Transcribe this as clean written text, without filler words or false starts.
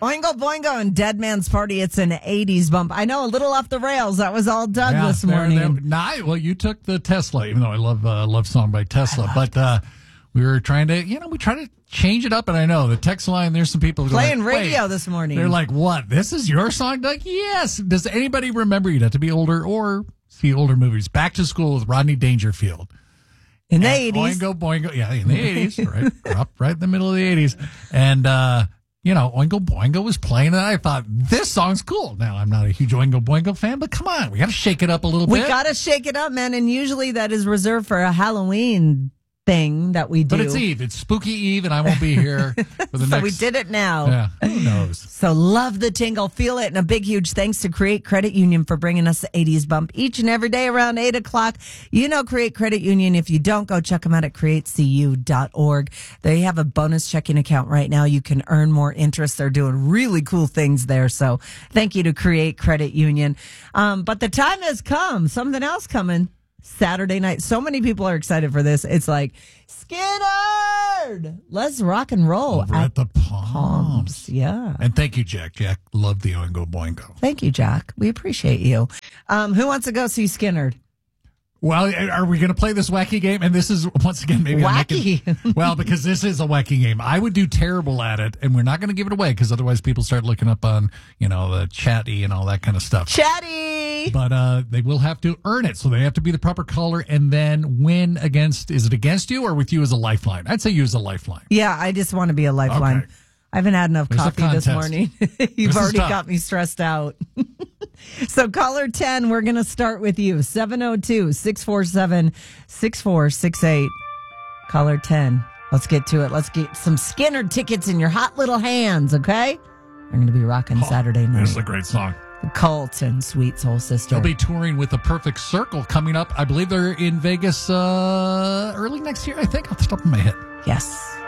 Oingo Boingo and Dead Man's Party. It's an 80s bump. I know, a little off the rails. That was all Doug this morning. Well, you took the Tesla, even though I love song by Tesla. But we were trying to, we try to change it up. And I know the text line, there's some people playing like, radio this morning. They're like, what? This is your song, Doug? Yes. Does anybody remember? You'd have to be older or see older movies. Back to School with Rodney Dangerfield. In the 80s. Oingo Boingo. Yeah, in the 80s. Right. Up right in the middle of the 80s. And, Oingo Boingo was playing, and I thought, this song's cool. Now, I'm not a huge Oingo Boingo fan, but come on, we got to shake it up a little bit. We got to shake it up, man, and usually that is reserved for a Halloween thing that we do. But it's Eve. It's Spooky Eve, and I won't be here for the next... So we did it now. Yeah, who knows? So love the tingle, feel it, and a big, huge thanks to Create Credit Union for bringing us the 80s bump each and every day around 8 o'clock. You know Create Credit Union. If you don't, go check them out at createcu.org. They have a bonus checking account right now. You can earn more interest. They're doing really cool things there. So thank you to Create Credit Union. But the time has come. Something else coming. Saturday night. So many people are excited for this. It's like, Skinnerd! Let's rock and roll. Over at the Palms. Yeah. And thank you, Jack. Jack loved the Oingo Boingo. Thank you, Jack. We appreciate you. Who wants to go see Skinnerd? Well, are we going to play this wacky game? And this is, once again, maybe wacky. Well, because this is a wacky game. I would do terrible at it, and we're not going to give it away because otherwise people start looking up on, the chatty and all that kind of stuff. Chatty! But they will have to earn it, so they have to be the proper caller and then win against, is it against you or with you as a lifeline? I'd say you as a lifeline. Yeah, I just want to be a lifeline. Okay. I haven't had enough coffee this morning. You've already got me stressed out. So caller 10, we're going to start with you. 702-647-6468. Caller 10. Let's get to it. Let's get some Skinner tickets in your hot little hands, okay? We're going to be rocking Saturday night. This is a great song. The Cult and Sweet Soul Sister. They'll be touring with The Perfect Circle coming up. I believe they're in Vegas early next year, I think, off the top of my head. Yes.